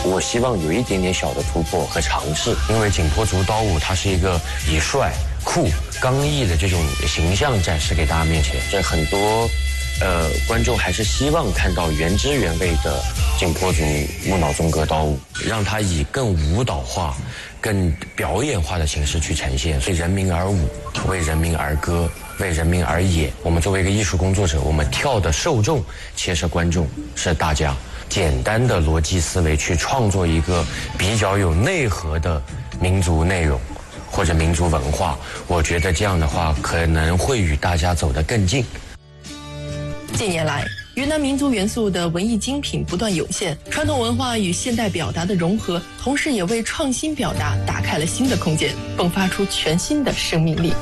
我希望有一点点小的突破和尝试，因为景颇族刀舞它是一个以帅、酷、刚毅的这种形象展示给大家面前，这很多观众还是希望看到原汁原味的景颇族木脑纵歌刀舞，让它以更舞蹈化、更表演化的形式去呈现，为人民而舞，为人民而歌，为人民而演。我们作为一个艺术工作者，我们跳的受众其实是观众，是大家。简单的逻辑思维去创作一个比较有内核的民族内容或者民族文化，我觉得这样的话可能会与大家走得更近。 近年来，云南民族元素的文艺精品不断涌现，传统文化与现代表达的融合，同时也为创新表达打开了新的空间，迸发出全新的生命力。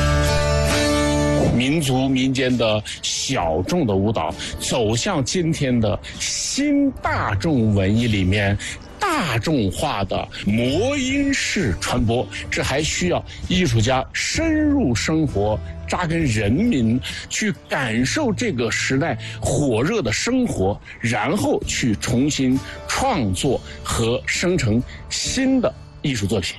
民族民间的小众的舞蹈走向今天的新大众文艺里面大众化的魔音式传播，这还需要艺术家深入生活，扎根人民，去感受这个时代火热的生活，然后去重新创作和生成新的艺术作品。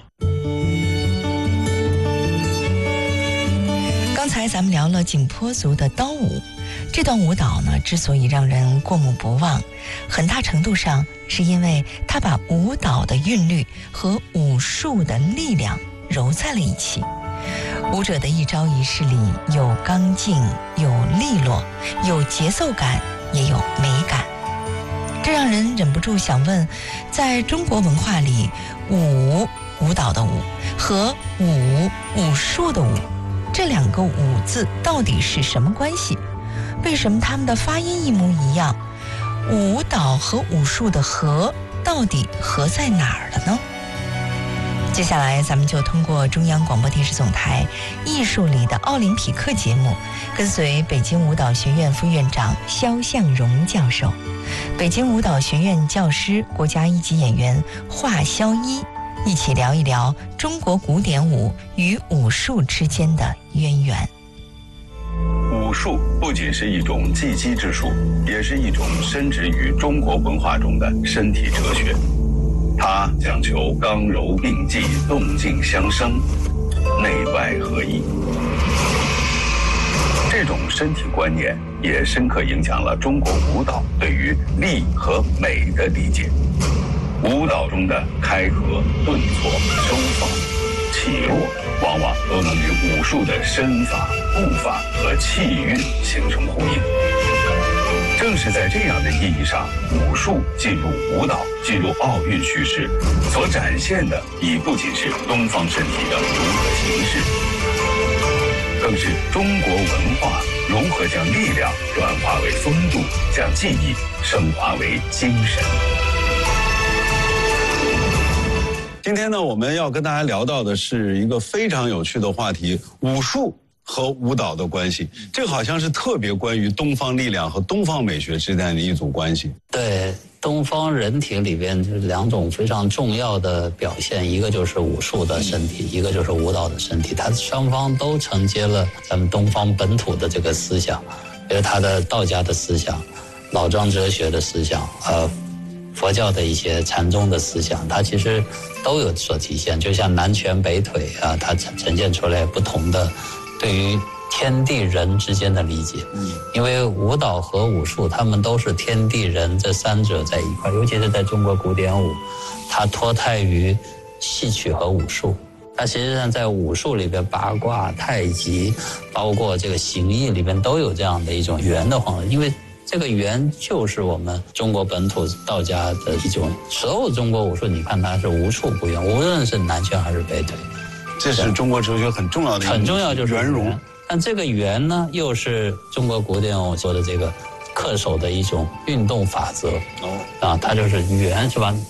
刚才咱们聊了景颇族的刀舞，这段舞蹈呢，之所以让人过目不忘，很大程度上是因为它把舞蹈的韵律和武术的力量揉在了一起。舞者的一招一式里有刚劲，有利落，有节奏感，也有美感。这让人忍不住想问，在中国文化里，舞蹈的舞和武术的武，这两个武字到底是什么关系？为什么他们的发音一模一样？舞蹈和武术的合到底合在哪儿了呢？接下来咱们就通过中央广播电视总台艺术里的奥林匹克节目，跟随北京舞蹈学院副院长肖向荣教授，北京舞蹈学院教师、国家一级演员华萧一，一起聊一聊中国古典舞与武术之间的渊源。 武术不仅是一种技击之术，也是一种深植于中国文化中的身体哲学。它讲求刚柔并济、动静相生、内外合一。这种身体观念也深刻影响了中国舞蹈对于力和美的理解。舞蹈中的开合、顿挫、收放、起落，往往都能与武术的身法、步法和气韵形成呼应。正是在这样的意义上，武术进入舞蹈、进入奥运叙事，所展现的已不仅是东方身体的融合形式，更是中国文化如何将力量转化为风度，将技艺升华为精神。 今天呢，我们要跟大家聊到的是一个非常有趣的话题：武术和舞蹈的关系。这个好像是特别关于东方力量和东方美学之间的一组关系。 对，东方人体里边就是两种非常重要的表现，一个就是武术的身体，一个就是舞蹈的身体。它双方都承接了咱们东方本土的这个思想，比如它的道家的思想、老庄哲学的思想，佛教的一些禅宗的思想，它其实都有所体现。就像南拳北腿啊，它呈现出来不同的对于天地人之间的理解。因为舞蹈和武术，他们都是天地人这三者在一块，尤其是在中国古典舞，它脱胎于戏曲和武术。它实际上在武术里边，八卦、太极，包括这个形意里边都有这样的一种圆的方式，因为这个圆就是我们中国本土道家的一种，所有中国武术你看它是无处不圆，无论是南拳还是北腿， 这是中国哲学很重要的一个很重要，就是圆融。 但这个圆呢，又是中国古典舞说的这个恪守的一种运动法则。它就是圆是吧？